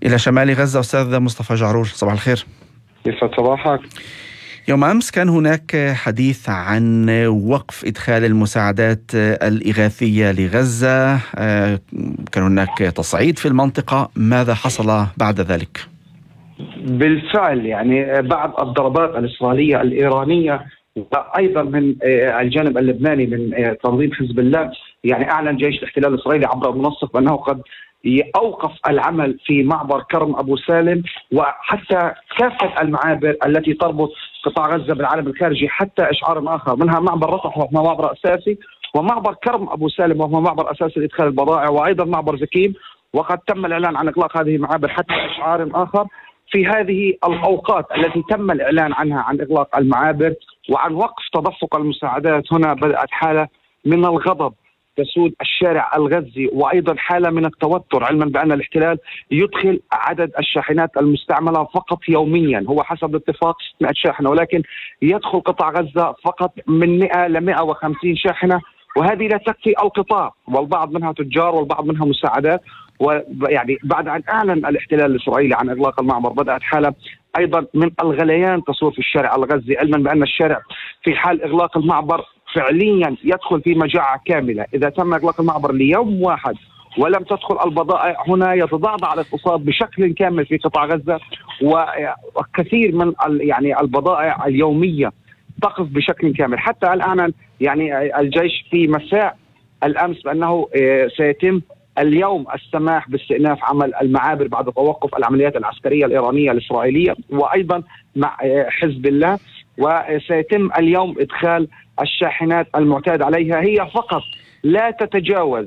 إلى شمال غزة. أستاذ مصطفى جعرور، صباح الخير. يسعد صباحك. يوم أمس كان هناك حديث عن وقف إدخال المساعدات الإغاثية لغزة، كان هناك تصعيد في المنطقة، ماذا حصل بعد ذلك؟ بالفعل يعني بعد الضربات الإسرائيلية الإيرانية وأيضا من الجانب اللبناني من تنظيم حزب الله، يعني أعلن جيش الاحتلال الإسرائيلي عبر المنسق بأنه قد أوقف العمل في معبر كرم أبو سالم، وحتى كافة المعابر التي تربط قطاع غزة بالعالم الخارجي حتى إشعار آخر، منها معبر رفح وهو معبر أساسي، ومعبر كرم أبو سالم وهو معبر أساسي لإدخال البضائع، وأيضا معبر زكيم. وقد تم الإعلان عن إغلاق هذه المعابر حتى إشعار آخر. في هذه الأوقات التي تم الإعلان عنها عن إغلاق المعابر وعن وقف تدفق المساعدات، هنا بدأت حالة من الغضب تسود الشارع الغزي، وأيضا حالة من التوتر، علما بأن الاحتلال يدخل عدد الشاحنات المستعملة فقط يوميا، هو حسب الاتفاق 600 شاحنة، ولكن يدخل قطاع غزة فقط من 100 ل 150 شاحنة، وهذه لا تكفي القطاع، والبعض منها تجار والبعض منها مساعدات. ويعني بعد أن أعلن الاحتلال الإسرائيلي عن إغلاق المعبر بدأت حالة أيضا من الغليان تصور في الشارع الغزي، علما بأن الشارع في حال إغلاق المعبر فعليا يدخل في مجاعة كاملة. إذا تم إغلاق المعبر ليوم واحد ولم تدخل البضائع، هنا يتضعضع الاقتصاد بشكل كامل في قطاع غزة، وكثير من يعني البضائع اليومية تقف بشكل كامل. حتى الآن يعني الجيش في مساء الأمس بأنه سيتم اليوم السماح باستئناف عمل المعابر بعد توقف العمليات العسكرية الإيرانية الإسرائيلية وأيضا مع حزب الله، وسيتم اليوم إدخال الشاحنات المعتاد عليها، هي فقط لا تتجاوز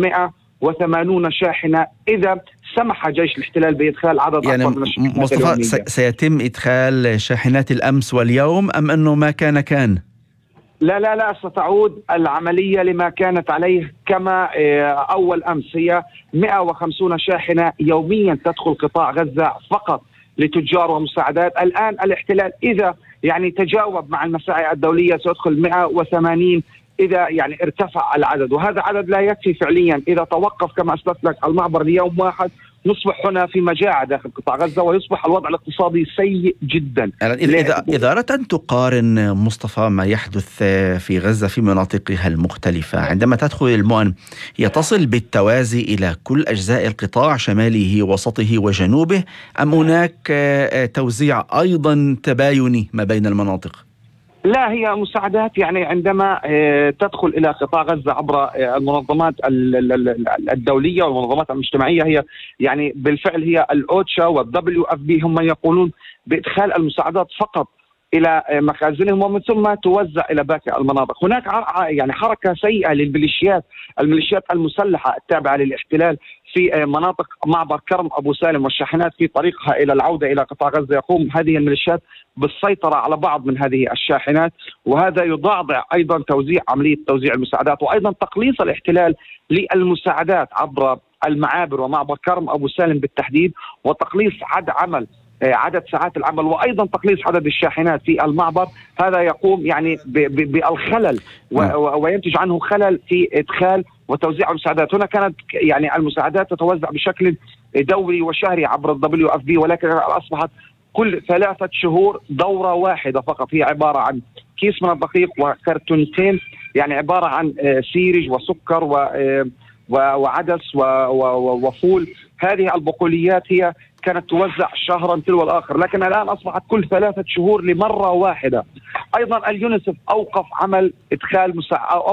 180 شاحنة إذا سمح جيش الاحتلال بإدخال عدد يعني أكبر من الشاحنات مصطفى اليومية. سيتم إدخال شاحنات الأمس واليوم أم أنه ما كان؟ لا ستعود العملية لما كانت عليه كما أول أمس، هي 150 شاحنة يوميا تدخل قطاع غزة فقط لتجار ومساعدات. الآن الاحتلال إذا يعني تجاوب مع المساعي الدولية سيدخل 180 إذا يعني ارتفع العدد، وهذا عدد لا يكفي فعليا. إذا توقف كما أسلفت لك المعبر ليوم واحد نصبح هنا في مجاعة داخل قطاع غزة ويصبح الوضع الاقتصادي سيء جدا. إذا أردت أن تقارن مصطفى ما يحدث في غزة في مناطقها المختلفة، عندما تدخل المؤن هي تصل بالتوازي إلى كل أجزاء القطاع، شماله وسطه وجنوبه، أم هناك توزيع أيضا تبايني ما بين المناطق؟ لا، هي مساعدات يعني عندما تدخل إلى قطاع غزة عبر المنظمات الدولية والمنظمات المجتمعية، هي يعني بالفعل هي الأوتشا والWFP هم يقولون بإدخال المساعدات فقط إلى مخازنهم ومن ثم توزع إلى باقي المناطق. هناك يعني حركة سيئة للميليشيات المسلحة التابعة للاحتلال في مناطق معبر كرم أبو سالم والشاحنات في طريقها إلى العودة إلى قطاع غزة. يقوم هذه الميليشيات بالسيطرة على بعض من هذه الشاحنات، وهذا يضعضع أيضا عملية توزيع المساعدات، وأيضا تقليص الاحتلال للمساعدات عبر المعابر ومعبر كرم أبو سالم بالتحديد، وتقليص عدد ساعات العمل، وأيضا تقليص عدد الشاحنات في المعبر. هذا يقوم يعني بالخلل وينتج عنه خلل في إدخال وتوزيع المساعدات. هنا كانت يعني المساعدات تتوزع بشكل دوري وشهري عبر WFP، ولكن أصبحت كل 3 شهور دورة واحدة فقط، هي عبارة عن كيس من الدقيق وكرتونتين، يعني عبارة عن سيرج وسكر وعدس وفول. هذه البقوليات هي كانت توزع شهرا تلو الآخر، لكن الآن أصبحت كل 3 شهور لمرة واحدة. أيضا اليونيسف أوقف عمل إدخال